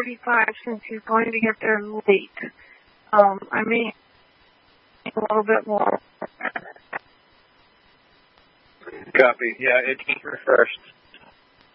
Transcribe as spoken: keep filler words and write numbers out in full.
thirty-five since he's going to get there late. Um, I mean, a little bit more. Copy. Yeah, it just refreshed.